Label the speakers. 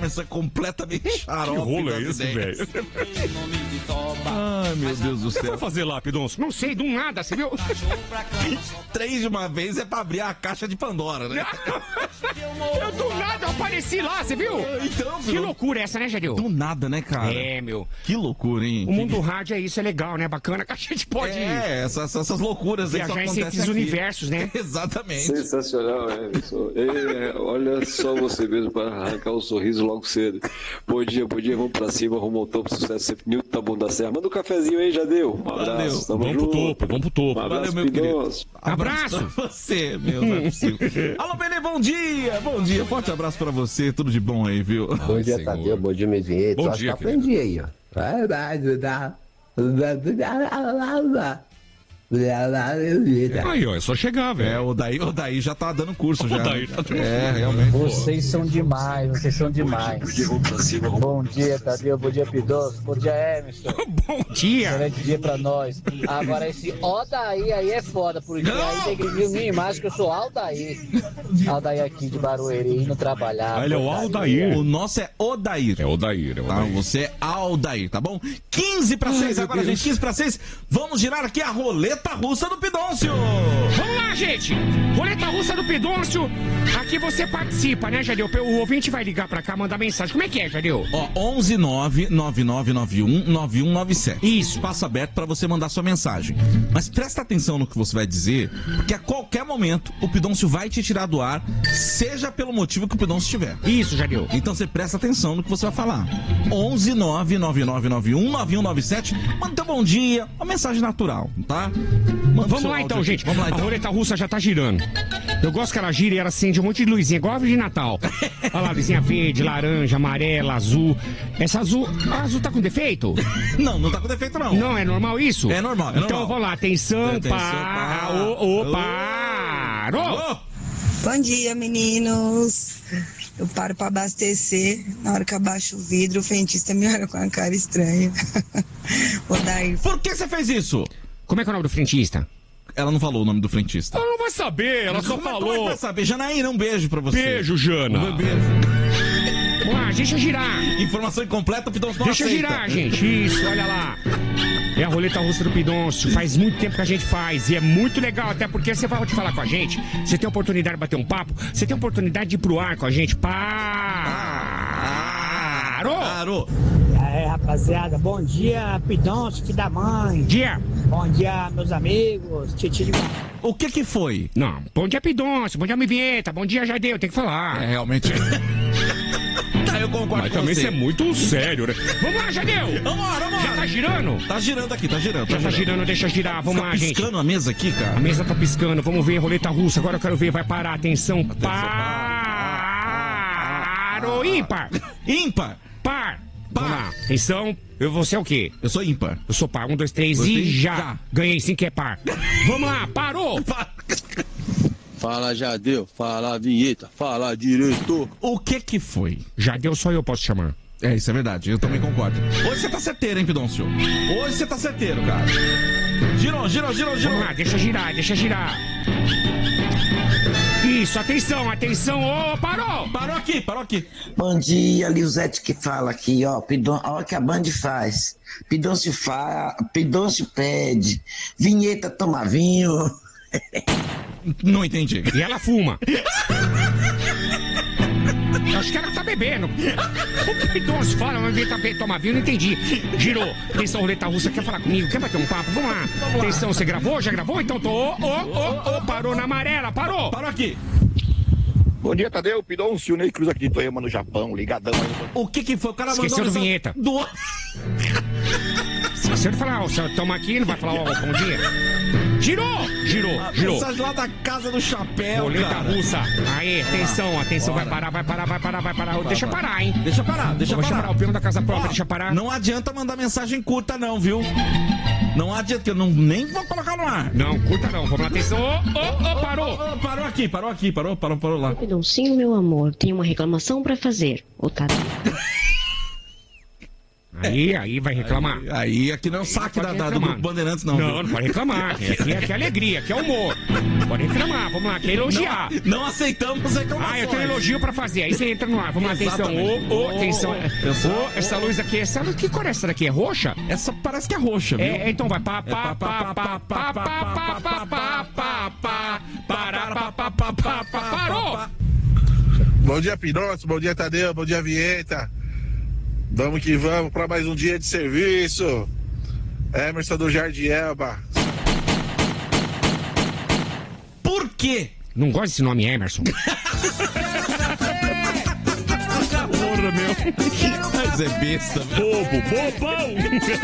Speaker 1: Emerson é completamente xarope.
Speaker 2: Que rolo é esse, velho?
Speaker 1: Ai, meu Deus do
Speaker 2: O que você
Speaker 1: céu.
Speaker 2: foi fazer lá, Pidoncio?
Speaker 3: Não sei, do nada, você viu?
Speaker 1: 3 de uma vez é pra abrir a caixa de Pandora, né?
Speaker 3: Eu do nada apareci lá, você viu?
Speaker 1: Então,
Speaker 3: Que loucura essa, né, Jadil?
Speaker 1: Do nada, né, cara?
Speaker 3: É, meu.
Speaker 1: Que loucura, hein?
Speaker 3: O mundo do rádio é isso, é legal, né? Bacana que a gente pode
Speaker 1: essas loucuras aí que só
Speaker 3: viajar em
Speaker 1: acontecem
Speaker 3: esses
Speaker 1: aqui.
Speaker 3: universos, né?
Speaker 1: Exatamente.
Speaker 4: Sensacional, Emerson. Olha só você mesmo para arrancar o sorriso logo cedo. Bom dia, vamos pra cima, rumo ao topo, sucesso sempre. Nilton tá bom da Serra. Manda um cafezinho aí, já deu. Um abraço, tamo
Speaker 2: Vamos pro
Speaker 4: junto.
Speaker 2: topo, vamos pro topo.
Speaker 4: Um abraço,
Speaker 1: Valeu, meu querido.
Speaker 4: Pidoncio.
Speaker 3: Abraço!
Speaker 1: Pra você, meu, não é possível. Alô, Benê, bom dia! Bom dia, forte abraço pra você, tudo de bom aí, viu?
Speaker 5: Bom dia, Tadeu. Bom dia, meus vinhetos.
Speaker 2: Bom
Speaker 5: Acho
Speaker 2: dia,
Speaker 5: que aprendi aí, ó.
Speaker 2: Aí, ó, é só chegar,
Speaker 1: É,
Speaker 2: velho.
Speaker 1: o Daí já tá dando curso já.
Speaker 2: Daí tá dando
Speaker 1: É, realmente.
Speaker 6: Vocês são demais, vocês são demais. Bom dia, Tadeu, bom dia, Pidoncio, bom dia, Emerson.
Speaker 3: Bom dia!
Speaker 6: Excelente dia pra nós. Agora esse Aldair aí é foda, porque aí tem que ver minha imagem que eu sou Aldair. Aldair aqui de Barueri, indo trabalhar.
Speaker 2: Ele é o Aldair.
Speaker 1: O nosso é Odair.
Speaker 2: É o Dair, é o
Speaker 1: Tá,
Speaker 2: Dair.
Speaker 1: você é Aldair, tá bom? 15 para 6 agora, gente. 15 para 6. Vamos girar aqui a roleta russa do Pidoncio.
Speaker 3: Vamos lá, gente! Roleta russa do Pidoncio. Aqui você participa, né, Jadeu? O ouvinte vai ligar pra cá, mandar mensagem. Como é que é, Jadeu?
Speaker 1: Ó, 11999919197.
Speaker 3: Isso.
Speaker 1: Espaço aberto para você mandar sua mensagem. Mas presta atenção no que você vai dizer, porque a qualquer momento o Pidoncio vai te tirar do ar, seja pelo motivo que o Pidoncio tiver.
Speaker 3: Isso, Jadeu.
Speaker 1: Então você presta atenção no que você vai falar. 11999919197. Manda teu bom dia, uma mensagem natural, tá? Manda
Speaker 3: Vamos
Speaker 1: seu
Speaker 3: lá
Speaker 1: áudio
Speaker 3: então,
Speaker 1: aqui.
Speaker 3: gente.
Speaker 1: Vamos lá
Speaker 3: A
Speaker 1: então.
Speaker 3: roleta russa já tá girando. Eu gosto que ela gira e ela acende um monte de luzinha, igual a árvore de Natal. Olha lá, luzinha verde, laranja, amarela, azul. Essa azul. A azul tá com defeito?
Speaker 1: Não, não tá com defeito não.
Speaker 3: Não, é normal isso?
Speaker 1: É normal, é
Speaker 3: Então
Speaker 1: normal.
Speaker 3: vamos lá, atenção,
Speaker 1: Atenção,
Speaker 3: parou!
Speaker 7: Bom dia, meninos. Eu paro pra abastecer. Na hora que abaixo o vidro, o frentista me olha com uma cara estranha. Odair.
Speaker 1: Por que você fez isso?
Speaker 3: Como é que é o nome do frentista?
Speaker 1: Ela não falou o nome do frentista.
Speaker 3: Ela não vai saber, ela só
Speaker 1: Como é que
Speaker 3: falou.
Speaker 1: vai saber? Janaína, um beijo pra você.
Speaker 2: Beijo, Jana.
Speaker 1: Um beijo.
Speaker 3: Vamos lá, deixa eu girar.
Speaker 1: Informação incompleta, o Pidoncio não
Speaker 3: Deixa eu
Speaker 1: aceita.
Speaker 3: girar, gente. Isso, olha lá. É a roleta russa do Pidoncio. Faz muito tempo que a gente faz. E é muito legal, até porque você vai te falar com a gente. Você tem a oportunidade de bater um papo. Você tem a oportunidade de ir pro ar com a gente. Parou!
Speaker 1: Parou.
Speaker 6: E aí, rapaziada, bom dia, Pidoncio, filho da mãe.
Speaker 3: Dia!
Speaker 6: Bom dia, meus amigos. Titi de...
Speaker 1: O que foi?
Speaker 3: Não, bom dia, Pidoncio. Bom dia, Vinheta. Bom dia, Jadeu. Tem que falar.
Speaker 1: É, realmente. Tá, eu concordo
Speaker 2: Mas
Speaker 1: com
Speaker 2: também
Speaker 1: você.
Speaker 2: isso é muito sério, né?
Speaker 3: Vamos lá, Jadeu!
Speaker 1: Vambora.
Speaker 3: Já tá girando?
Speaker 1: Tá girando aqui, tá girando.
Speaker 3: Já tá girando, deixa girar. Vamos
Speaker 1: Fica
Speaker 3: lá, gente.
Speaker 1: piscando a mesa aqui, cara.
Speaker 3: A mesa tá piscando. Vamos ver, roleta russa. Agora eu quero ver. Vai parar. Atenção. Parou. Ímpar.
Speaker 1: Ímpar.
Speaker 3: Par. Vamos lá. Atenção. Você é o quê?
Speaker 1: Eu sou ímpar.
Speaker 3: Eu sou par. 1, 2, 3
Speaker 1: Você
Speaker 3: e já.
Speaker 1: já.
Speaker 3: Ganhei sim que é par. Vamos lá. Parou.
Speaker 4: Fala, Jadeu. Fala, vinheta. Fala, diretor.
Speaker 1: O que foi?
Speaker 3: Já deu, só eu posso chamar.
Speaker 1: É, isso é verdade, eu também concordo. Hoje você tá certeiro, hein, Pidoncio? Hoje você tá certeiro, cara. Girou.
Speaker 3: Vamos lá, deixa girar. Isso, atenção. Ô, parou.
Speaker 1: Parou aqui.
Speaker 8: Bom dia, Liusete que fala aqui, ó. Olha o que a Band faz. Pidoncio pede. Vinheta toma vinho.
Speaker 1: Não entendi.
Speaker 3: E ela fuma. Eu acho que ela tá bebendo. O Pidoncio fala, mas vinheta toma vinho, não entendi. Girou. Atenção, roleta russa, quer falar comigo? Quer bater um papo? Vamos lá. Atenção, você gravou? Já gravou? Então tô. Parou na amarela, parou.
Speaker 1: Parou aqui.
Speaker 9: Bom dia, Tadeu. Pidoncio, Ney Cruz aqui de Toyama, no Japão, ligadão aí.
Speaker 1: O que foi? O cara
Speaker 3: Esqueceu
Speaker 1: mandou
Speaker 3: do vinheta. Esqueceu de falar, ó, toma aqui, não vai falar, ó, bom dia. Girou.
Speaker 1: Mensagem lá da casa do chapéu,
Speaker 3: Roleta
Speaker 1: cara.
Speaker 3: russa. Aí, atenção, vai parar. Deixa parar, hein?
Speaker 1: Deixa parar.
Speaker 3: Deixa parar, o peão da casa própria, deixa parar.
Speaker 1: Não adianta mandar mensagem curta não, viu? Não adianta, que eu nem vou colocar no ar.
Speaker 3: Não, curta não, vamos lá, atenção. Parou.
Speaker 1: Parou lá.
Speaker 10: Pidoncinho, meu amor, tenho uma reclamação pra fazer. Ô, Tadeu.
Speaker 3: Aí vai reclamar.
Speaker 1: Aí aqui não é o saque do Grupo Bandeirantes, não.
Speaker 3: Não pode reclamar. Aqui é alegria, aqui é humor. Pode reclamar, vamos lá, quer elogiar.
Speaker 1: Não aceitamos reclamações.
Speaker 3: Eu tenho elogio pra fazer. Aí você entra no ar. Vamos lá, atenção. Atenção. Essa luz aqui, que cor é essa daqui? É roxa?
Speaker 1: Essa parece que é roxa, viu?
Speaker 3: Então vai. Parou!
Speaker 10: Bom dia, Pidoncio. Bom dia, Tadeu. Bom dia, Vinheta. Vamos que vamos para mais um dia de serviço. Emerson do Jardim Elba.
Speaker 1: Por quê?
Speaker 3: Não gosto desse nome, Emerson.
Speaker 1: Porra, meu. Mas é besta,
Speaker 2: Bobo, bobão.